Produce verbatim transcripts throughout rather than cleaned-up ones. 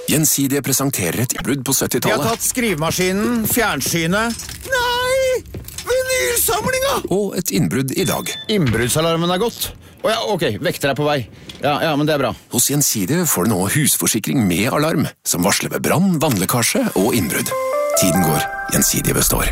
Gjensidige presenterer et innbrudd på syttitallet. Jeg har tatt skrivemaskinen, fjernsynet. Nei! Vinylsamlinga! Og et innbrudd i dag. Innbruddsalarmen er gått. Å ja, ok, vekter er på vei. Ja, ja, men det er bra. Hos Gjensidige får du nå husforsikring med alarm, som varsler ved brann, vannlekkasje og innbrudd. Tiden går, Gjensidige består.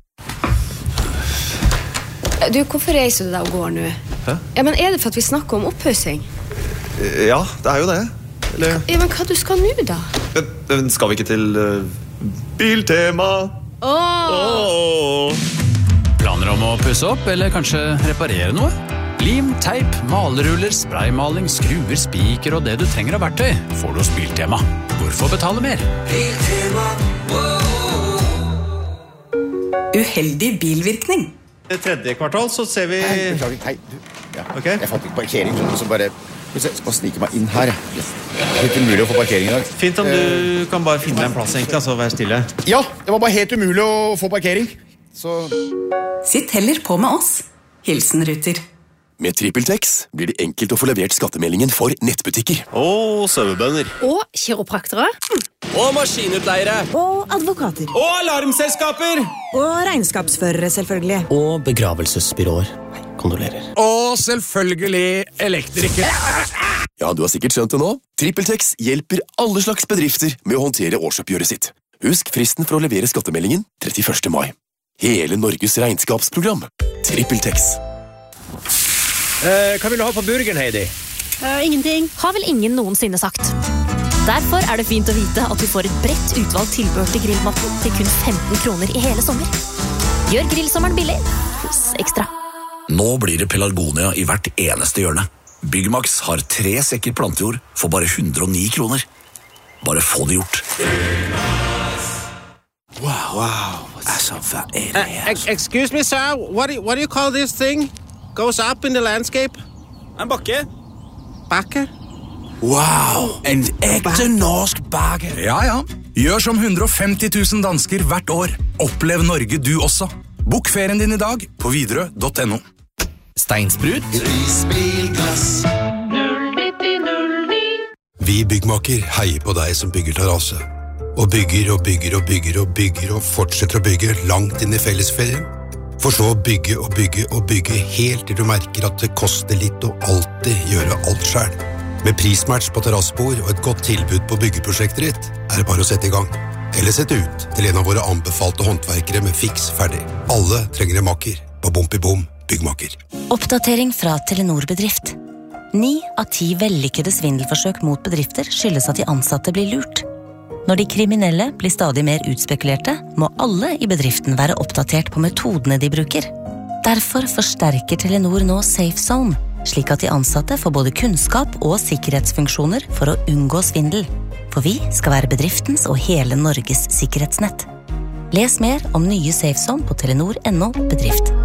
Du, hvorfor reiser du deg og går nå? Hæ? Ja, men er det for at vi snakker om opphøsing? Ja, det er jo det. Eller... Ja, men hva du skal nå da? Men skal vi ikke til uh, Biltema? Åh! Åh! Planer om å pusse opp, eller kanskje reparere noe? Lim, teip, maleruller, spraymaling, skruer, spiker og det du trenger av verktøy får du hos Biltema. Hvorfor betale mer? Biltema, uheldig bilvirkning. I tredje kvartal så ser vi... Hei, beklager, hei, du. Ja, okay. Jeg fant ikke parkering, så bare... Jeg skal bare snike meg inn her. Det er helt umulig å få parkering i dag. Fint om du kan bare finne en plass egentlig, altså være stille. Ja, det var bare helt umulig å få parkering. Så... Sitt heller på med oss. Hilsen Ruter. Med TrippelTex blir det enkelt å få levert skattemeldingen for nettbutikker. Og sauebønder. Og kiropraktere. Og maskinutleiere. Og advokater. Og alarmselskaper. Og regnskapsførere, selvfølgelig. Og begravelsesbyråer. Kondolerer. Og selvfølgelig elektriker. Ja, du har sikkert skjønt det nå. TrippelTex hjelper alle slags bedrifter med å håndtere årsoppgjøret sitt. Husk fristen for å levere skattemeldingen trettiførste mai. Hele Norges regnskapsprogram. TrippelTex. Eh, hva vil du ha på burgeren, Heidi? Uh, ingenting. Har vel ingen noensinne sagt. Derfor er det fint å vite at du får et bredt utvalgt tilbehør til grillmaten til kun femten kroner i hele sommer. Gjør grillsommeren billig hos Ekstra. Nå blir det pelargonia i hvert eneste hjørne. Byggmax har tre sekker plantejord for bare hundre og ni kroner. Bare få det gjort. Wow. Wow. Altså, hva er det her? Uh, excuse me, sir. What do, you, what do you call this thing? Goes up in the landscape? En bakke. Bakke? Wow, en ekte norsk bakke. Ja, ja. Gjør som hundre og femti tusen dansker hvert år. Opplev Norge du også. Bok ferien din i dag på Widerøe punktum no. Steinsprut. Risbilglass. Vi byggmaker heier på deg som bygger terrasse. Og bygger og bygger og bygger og bygger og fortsetter å bygge langt inn i fellesferien. For så å bygge og bygge og bygge helt til du merker at det koster litt å alltid gjøre alt selv. Med prismatch på terrassbord og et godt tilbud på byggeprosjektet ditt, er det bare å sette i gang. Eller sette ut til en av våre anbefalte håndverkere med fiks ferdig. Alle trenger en makker på Bompibom byggmaker. Oppdatering fra Telenor Bedrift. Ni av ti vellykkede svindelforsøk mot bedrifter skyldes at de ansatte blir lurt. Når de kriminelle blir stadig mer utspekulerte, må alle i bedriften være oppdatert på metodene de bruker. Derfor forsterker Telenor nå Safe Zone, slik at de ansatte får både kunnskap og sikkerhetsfunksjoner for å unngå svindel. For vi skal være bedriftens og hele Norges sikkerhetsnett. Les mer om nye Safe Zone på telenor punktum no bedrift.